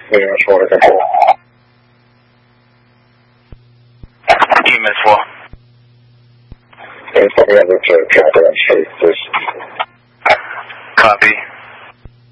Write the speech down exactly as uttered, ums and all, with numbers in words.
EMS four to control. E M S four. It's probably able to track it on street, please. Copy.